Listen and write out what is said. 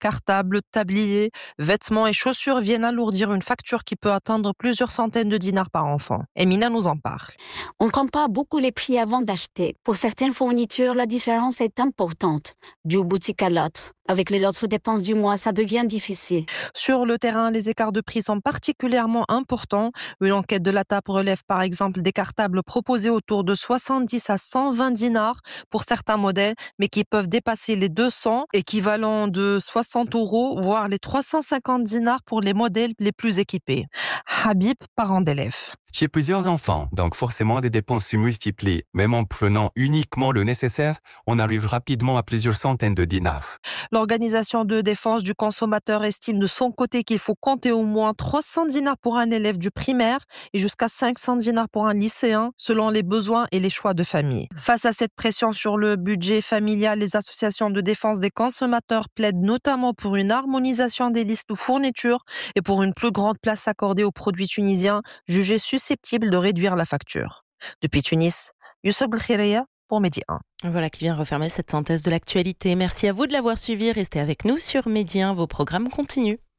Cartables, tabliers, vêtements et chaussures viennent alourdir une facture qui peut atteindre plusieurs centaines de dinars par enfant. Emina nous en parle. On ne compte pas beaucoup les prix avant d'acheter. Pour certaines fournitures, la différence est importante, d'une boutique à l'autre. Avec les autres dépenses du mois, ça devient difficile. Sur le terrain, les écarts de prix sont particulièrement importants. Une enquête de la TAP relève par exemple des cartables proposés autour de 70 à 120 dinars pour certains modèles, mais qui peuvent dépasser les 200, équivalent de 60 €, voire les 350 dinars pour les modèles les plus équipés. Habib, parent d'élève. J'ai plusieurs enfants, donc forcément des dépenses se multiplient. Même en prenant uniquement le nécessaire, on arrive rapidement à plusieurs centaines de dinars. L'Organisation de défense du consommateur estime de son côté qu'il faut compter au moins 300 dinars pour un élève du primaire et jusqu'à 500 dinars pour un lycéen, selon les besoins et les choix de famille. Face à cette pression sur le budget familial, les associations de défense des consommateurs plaident notamment pour une harmonisation des listes de fournitures et pour une plus grande place accordée aux produits tunisiens jugés susceptibles de réduire la facture. Depuis Tunis, Youssef Belkhireya pour Midi 1. Voilà qui vient refermer cette synthèse de l'actualité. Merci à vous de l'avoir suivi. Restez avec nous sur Midi 1, vos programmes continuent.